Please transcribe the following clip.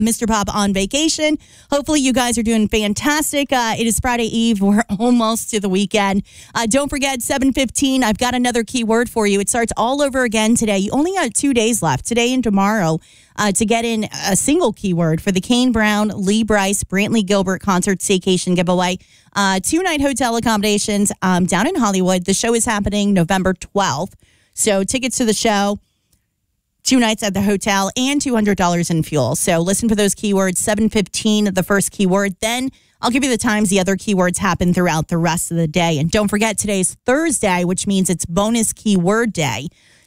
Mr. Pop on vacation. Hopefully you guys are doing fantastic. It is Friday Eve. We're almost to the weekend. Don't forget, 7:15, I've got another keyword for you. It starts all over again today. You only got 2 days left, today and tomorrow, to get in a single keyword for the Kane Brown, Lee Brice, Brantley Gilbert concert staycation giveaway. 2-night hotel accommodations down in Hollywood. The show is happening November 12th. So tickets to the show, 2 nights at the hotel, and $200 in fuel. So listen for those keywords. 7:15, the first keyword. Then I'll give you the times the other keywords happen throughout the rest of the day. And don't forget, today's Thursday, which means it's bonus keyword day.